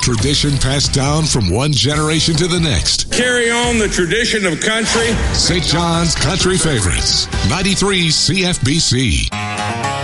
Tradition passed down from one generation to the next. Carry on the tradition of country. St. John's Country Favorites, 93 CFBC.